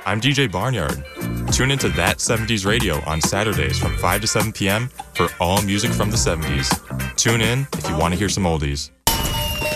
I'm DJ Barnyard. Tune into That 70s Radio on Saturdays from 5 to 7 p.m. for all music from the 70s. Tune in if you want to hear some oldies.